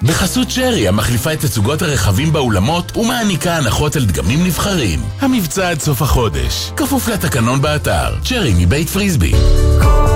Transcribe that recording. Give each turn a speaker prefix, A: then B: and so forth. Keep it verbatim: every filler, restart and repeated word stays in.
A: בחסות שרי, המחליפה את תצוגות הרכבים באולמות ומעניקה הנחות על דגמים נבחרים. המבצע עד סוף החודש. כפוף לתקנון באתר. שרי מבית פריסבי.